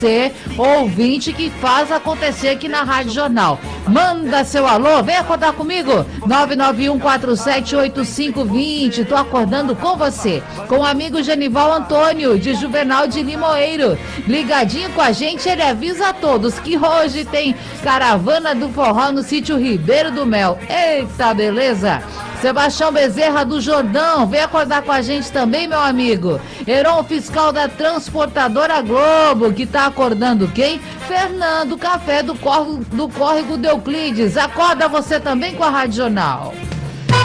Você, ouvinte que faz acontecer aqui na Rádio Jornal. Manda seu alô, vem acordar comigo. 991478520. Tô acordando com você. Com o amigo Genival Antônio, de Juvenal de Limoeiro. Ligadinho com a gente, ele avisa a todos que hoje tem caravana do forró no sítio Ribeiro do Mel. Eita, beleza? Sebastião Bezerra do Jordão, vem acordar com a gente também, meu amigo. Heron, fiscal da Transportadora Globo, que tá acordando quem? Fernando Café do Córrego Euclides. Acorda você também com a Rádio Jornal.